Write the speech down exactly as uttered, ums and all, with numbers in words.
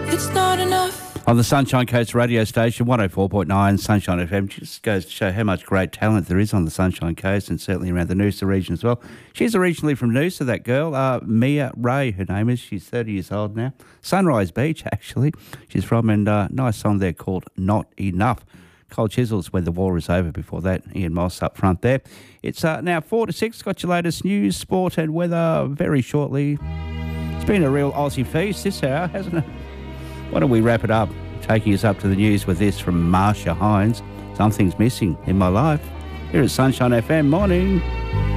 It's not enough. On the Sunshine Coast radio station, one oh four point nine Sunshine F M, just goes to show how much great talent there is on the Sunshine Coast and certainly around the Noosa region as well. She's originally from Noosa, that girl, uh, Mia Ray, her name is. She's thirty years old now. Sunrise Beach, actually, she's from, and uh, nice song there called Not Enough. Cold Chisels, When the War Is Over. Before that, Ian Moss up front there. It's uh, now four to six. Got your latest news, sport and weather very shortly. It's been a real Aussie feast this hour, hasn't it? Why don't we wrap it up, taking us up to the news with this from Marsha Hines. Something's missing in my life. Here at Sunshine F M. Morning.